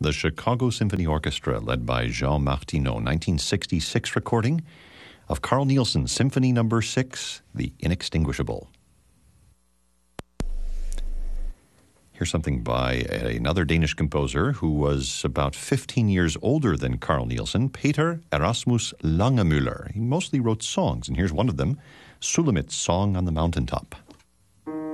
the Chicago Symphony Orchestra, led by Jean Martineau, 1966 recording of Carl Nielsen's Symphony No. 6, The Inextinguishable. Here's something by another Danish composer who was about 15 years older than Carl Nielsen, Peter Erasmus Langemüller. He mostly wrote songs, and here's one of them, Sulamit's Song on the Mountaintop.